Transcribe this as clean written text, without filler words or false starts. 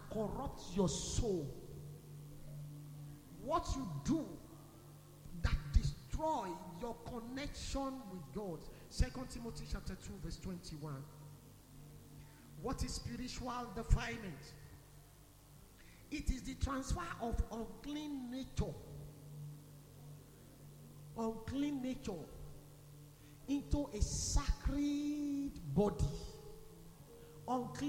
corrupts your soul. What you do that destroy your connection with God. 2 Timothy chapter 2 verse 21. What is spiritual defilement? It is the transfer of unclean nature into a sacred body. Unclean